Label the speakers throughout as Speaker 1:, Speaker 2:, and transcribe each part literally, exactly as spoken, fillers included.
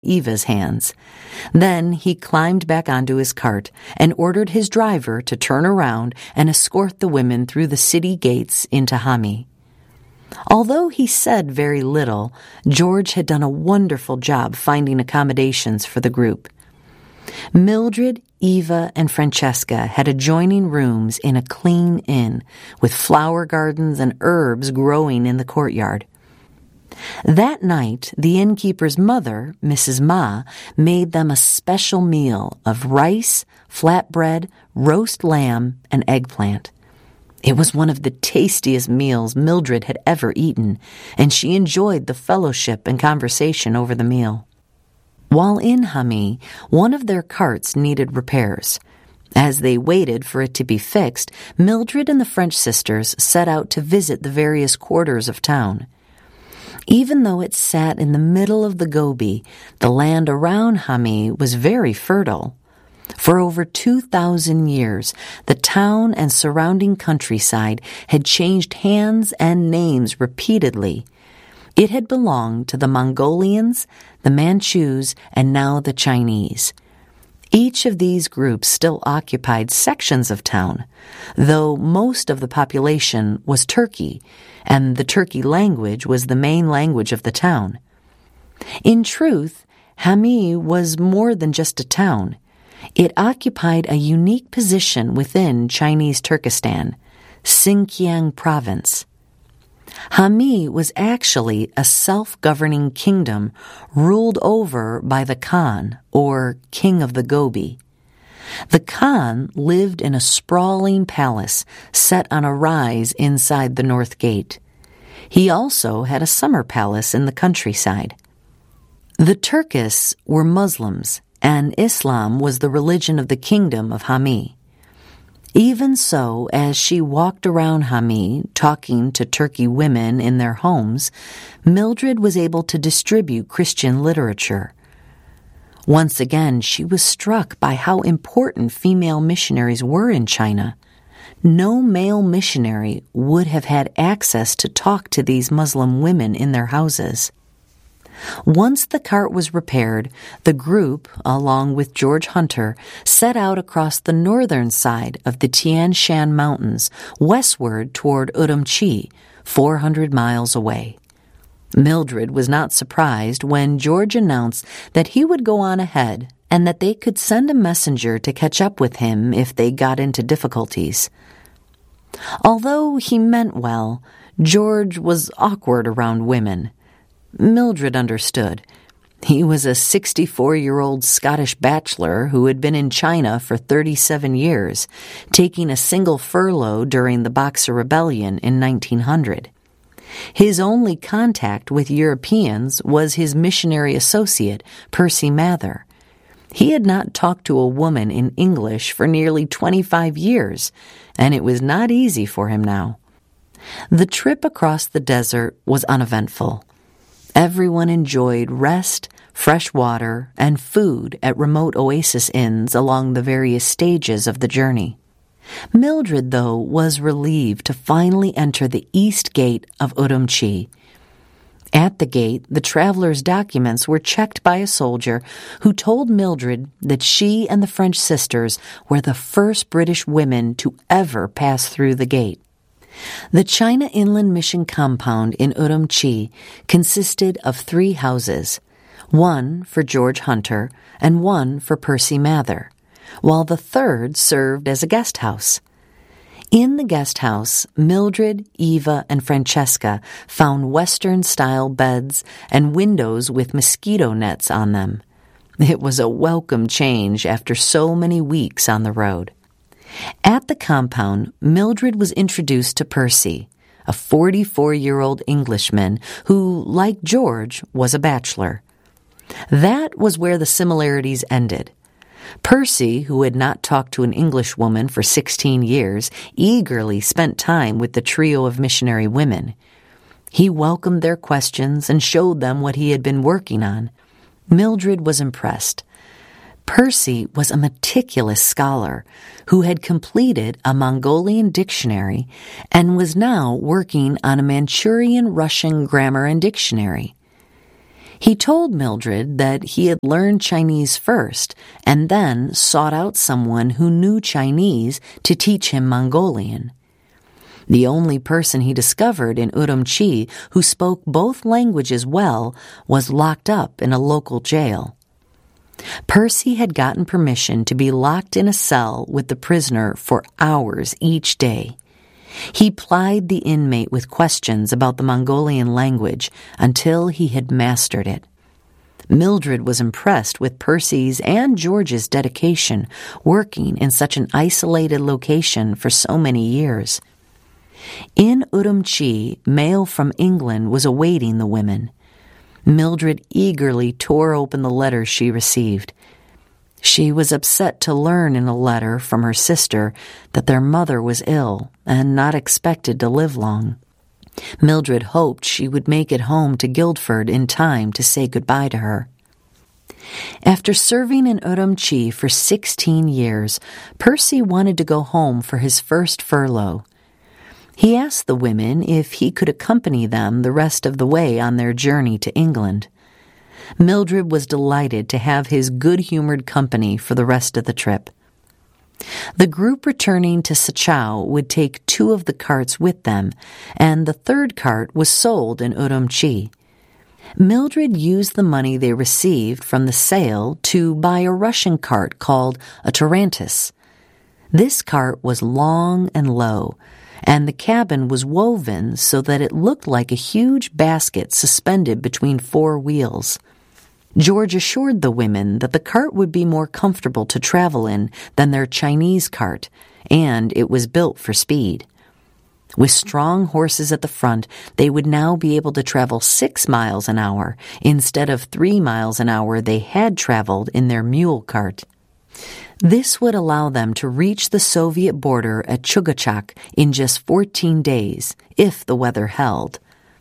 Speaker 1: Eva's hands. Then he climbed back onto his cart and ordered his driver to turn around and escort the women through the city gates into Hami. Although he said very little, George had done a wonderful job finding accommodations for the group. Mildred, Eva, and Francesca had adjoining rooms in a clean inn with flower gardens and herbs growing in the courtyard. That night, the innkeeper's mother, Missus Ma, made them a special meal of rice, flatbread, roast lamb, and eggplant. It was one of the tastiest meals Mildred had ever eaten, and she enjoyed the fellowship and conversation over the meal. While in Hami, one of their carts needed repairs. As they waited for it to be fixed, Mildred and the French sisters set out to visit the various quarters of town. Even though it sat in the middle of the Gobi, the land around Hami was very fertile. For over two thousand years, the town and surrounding countryside had changed hands and names repeatedly. It had belonged to the Mongolians, the Manchus, and now the Chinese. Each of these groups still occupied sections of town, though most of the population was Turkey, and the Turkey language was the main language of the town. In truth, Hami was more than just a town. It occupied a unique position within Chinese Turkestan, Xinjiang province. Hami was actually a self-governing kingdom ruled over by the Khan, or King of the Gobi. The Khan lived in a sprawling palace set on a rise inside the North Gate. He also had a summer palace in the countryside. The Turkish were Muslims, and Islam was the religion of the kingdom of Hami. Even so, as she walked around Hami, talking to Turkey women in their homes, Mildred was able to distribute Christian literature. Once again, she was struck by how important female missionaries were in China. No male missionary would have had access to talk to these Muslim women in their houses. Once the cart was repaired, the group, along with George Hunter, set out across the northern side of the Tian Shan Mountains, westward toward Urumqi, four hundred miles away. Mildred was not surprised when George announced that he would go on ahead and that they could send a messenger to catch up with him if they got into difficulties. Although he meant well, George was awkward around women. Mildred understood. He was a sixty-four-year-old Scottish bachelor who had been in China for thirty-seven years, taking a single furlough during the Boxer Rebellion in nineteen hundred. His only contact with Europeans was his missionary associate, Percy Mather. He had not talked to a woman in English for nearly twenty-five years, and it was not easy for him now. The trip across the desert was uneventful. Everyone enjoyed rest, fresh water, and food at remote oasis inns along the various stages of the journey. Mildred, though, was relieved to finally enter the east gate of Urumqi. At the gate, the traveler's documents were checked by a soldier who told Mildred that she and the French sisters were the first British women to ever pass through the gate. The China Inland Mission compound in Urumqi consisted of three houses, one for George Hunter and one for Percy Mather, while the third served as a guest house. In the guest house, Mildred, Eva, and Francesca found Western-style beds and windows with mosquito nets on them. It was a welcome change after so many weeks on the road. At the compound, Mildred was introduced to Percy, a forty-four-year-old Englishman who, like George, was a bachelor. That was where the similarities ended. Percy, who had not talked to an Englishwoman for sixteen years, eagerly spent time with the trio of missionary women. He welcomed their questions and showed them what he had been working on. Mildred was impressed. Percy was a meticulous scholar who had completed a Mongolian dictionary and was now working on a Manchurian Russian grammar and dictionary. He told Mildred that he had learned Chinese first and then sought out someone who knew Chinese to teach him Mongolian. The only person he discovered in Urumqi who spoke both languages well was locked up in a local jail. Percy had gotten permission to be locked in a cell with the prisoner for hours each day. He plied the inmate with questions about the Mongolian language until he had mastered it. Mildred was impressed with Percy's and George's dedication working in such an isolated location for so many years. In Urumqi, mail from England was awaiting the women. Mildred eagerly tore open the letters she received. She was upset to learn in a letter from her sister that their mother was ill and not expected to live long. Mildred hoped she would make it home to Guildford in time to say goodbye to her. After serving in Urumqi for sixteen years, Percy wanted to go home for his first furlough. He asked the women if he could accompany them the rest of the way on their journey to England. Mildred was delighted to have his good-humored company for the rest of the trip. The group returning to Sachau would take two of the carts with them, and the third cart was sold in Urumqi. Mildred used the money they received from the sale to buy a Russian cart called a Tarantus. This cart was long and low, and the cabin was woven so that it looked like a huge basket suspended between four wheels. George assured the women that the cart would be more comfortable to travel in than their Chinese cart, and it was built for speed. With strong horses at the front, they would now be able to travel six miles an hour instead of three miles an hour they had traveled in their mule cart. This would allow them to reach the Soviet border at Chugachak in just fourteen days, if the weather held.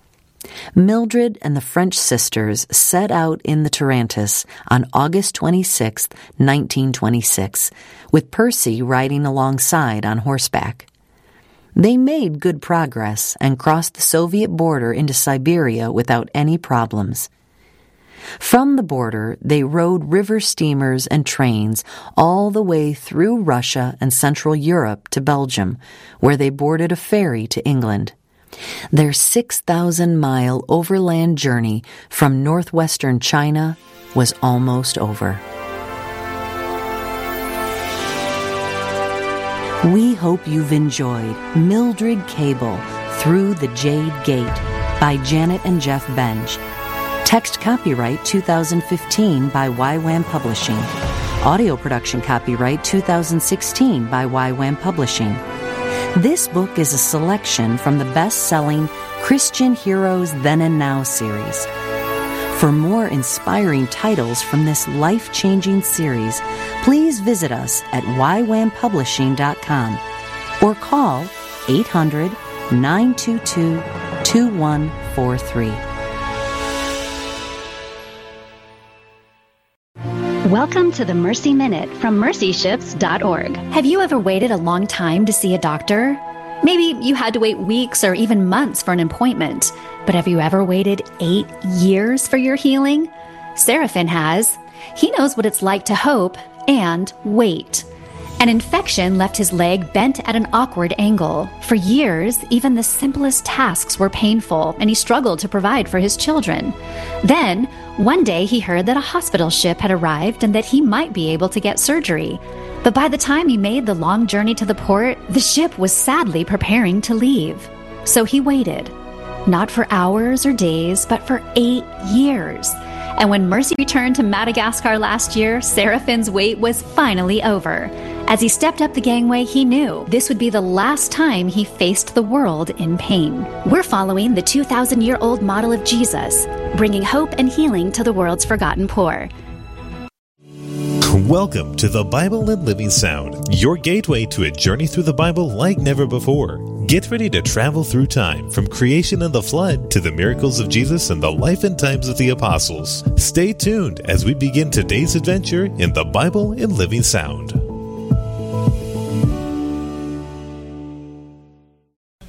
Speaker 1: Mildred and the French sisters set out in the Tarantus on August twenty-sixth, nineteen twenty-six, with Percy riding alongside on horseback. They made good progress and crossed the Soviet border into Siberia without any problems. From the border, they rode river steamers and trains all the way through Russia and Central Europe to Belgium, where they boarded a ferry to England. Their six thousand mile overland journey from northwestern China was almost over. We hope you've enjoyed Mildred Cable Through the Jade Gate by Janet and Jeff Benj. Text copyright two thousand fifteen by Y WAM Publishing. Audio production copyright two thousand sixteen by Y WAM Publishing. This book is a selection from the best-selling Christian Heroes Then and Now series. For more inspiring titles from this life-changing series, please visit us at y wam publishing dot com or call eight hundred, nine two two, two one four three.
Speaker 2: Welcome to the Mercy Minute from mercy ships dot org. Have you ever waited a long time to see a doctor? Maybe you had to wait weeks or even months for an appointment. But have you ever waited eight years for your healing? Seraphin has. He knows what it's like to hope and wait. An infection left his leg bent at an awkward angle. For years, even the simplest tasks were painful, and he struggled to provide for his children. Then, one day he heard that a hospital ship had arrived and that he might be able to get surgery. But by the time he made the long journey to the port, the ship was sadly preparing to leave. So he waited. Not for hours or days, but for eight years. And when Mercy returned to Madagascar last year, Seraphin's wait was finally over. As he stepped up the gangway, he knew this would be the last time he faced the world in pain. We're following the two thousand year old model of Jesus, bringing hope and healing to the world's forgotten poor.
Speaker 3: Welcome to the Bible and Living Sound, your gateway to a journey through the Bible like never before. Get ready to travel through time, from creation and the flood to the miracles of Jesus and the life and times of the apostles. Stay tuned as we begin today's adventure in the Bible and Living Sound.